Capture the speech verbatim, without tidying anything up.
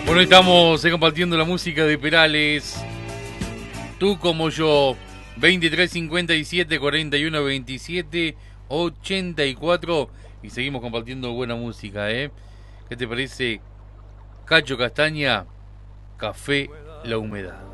Bueno, estamos eh, compartiendo la música de Perales. Tú como yo, veintitrés cincuenta y siete cuarenta y uno veintisiete ochenta y cuatro. Y seguimos compartiendo buena música, ¿eh? ¿Qué te parece? Cacho Castaña, Café La Humedad.